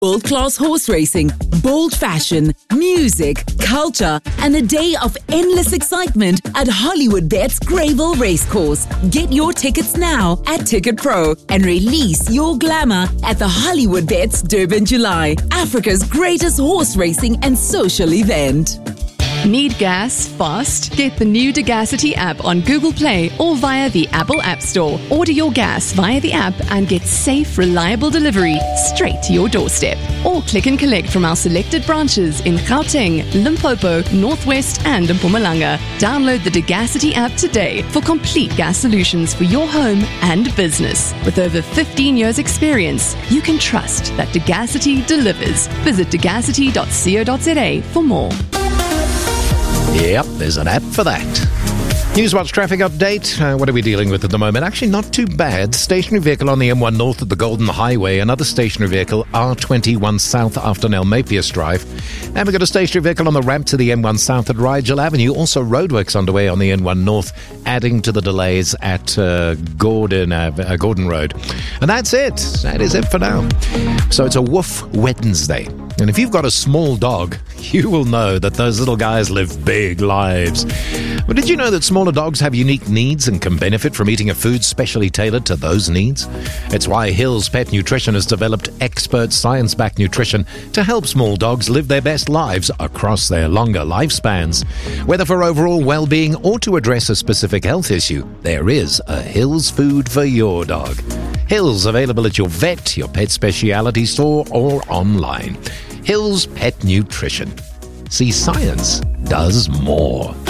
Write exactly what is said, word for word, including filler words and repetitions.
World-class horse racing, bold fashion, music, culture, and a day of endless excitement at Hollywood Bet's Greyville Racecourse. Get your tickets now at Ticket Pro and release your glamour at the Hollywood Bet's Durban July, Africa's greatest horse racing and social event. Need gas fast? Get the new Degacity app on Google Play or via the Apple App Store. Order your gas via the app and get safe, reliable delivery straight to your doorstep. Or click and collect from our selected branches in Gauteng, Limpopo, Northwest and Mpumalanga. Download the Degacity app today for complete gas solutions for your home and business. With over fifteen years experience, you can trust that Degacity delivers. Visit degacity dot co dot za for more. Yep, there's an app for that. Newswatch traffic update. Uh, what are we dealing with at the moment? Actually, not too bad. Stationary vehicle on the M one North at the Golden Highway. Another stationary vehicle, R twenty-one South after Nelmapius Drive. And we've got a stationary vehicle on the ramp to the M one South at Rigel Avenue. Also, roadworks underway on the N one North, adding to the delays at uh, Gordon, uh, uh, Gordon Road. And that's it. That is it for now. So it's a Woof Wednesday. And if you've got a small dog, you will know that those little guys live big lives. But did you know that smaller dogs have unique needs and can benefit from eating a food specially tailored to those needs? It's why Hills Pet Nutrition has developed expert science-backed nutrition to help small dogs live their best lives across their longer lifespans. Whether for overall well-being or to address a specific health issue, there is a Hills food for your dog. Hills available at your vet, your pet specialty store, or online. Hills Pet Nutrition. See, science does more.